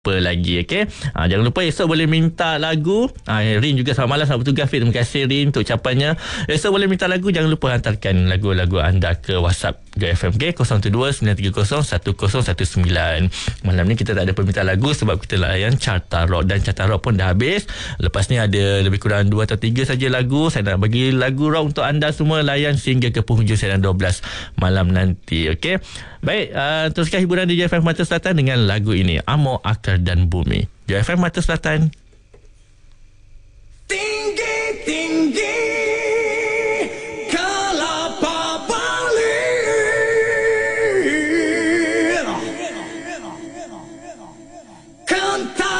apa lagi, okey? Jangan lupa esok boleh minta lagu. Rin juga selamat malam, selamat bertugas Fit. Terima kasih Rin untuk ucapannya. Esok boleh minta lagu, jangan lupa hantarkan lagu-lagu anda ke WhatsApp GFM, okay? 012-930-1019. Malam ni kita tak ada permintaan lagu sebab kita layan Carta Rock, dan Carta Rock pun dah habis. Lepas ni ada lebih kurang 2 atau 3 saja lagu. Saya nak bagi lagu rock untuk anda semua, layan sehingga ke penghujung siaran 12 malam nanti, okey? Baik, teruskan hiburan di JFM Mata Selatan dengan lagu ini, Amor, Akar dan Bumi. JFM Mata Selatan. Tinggi, tinggi, kelapa balik, kentang